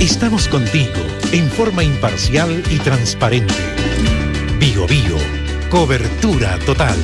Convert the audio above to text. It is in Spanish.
Estamos contigo en forma imparcial y transparente. Bio Bio, cobertura total.